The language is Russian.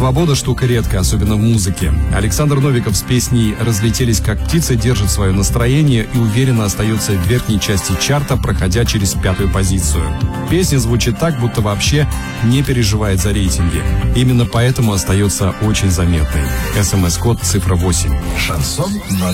Свобода штука редкая, особенно в музыке. Александр Новиков с песней «Разлетелись как птицы» держит свое настроение и уверенно остается в верхней части чарта, проходя через 5-ю позицию. Песня звучит так, будто вообще не переживает за рейтинги. Именно поэтому остается очень заметной. СМС-код цифра 8. Шансон